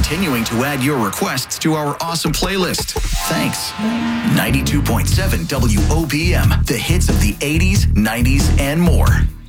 continuing to add your requests to our awesome playlist. Thanks. 92.7 WOPM, the hits of the 80s, 90s, and more.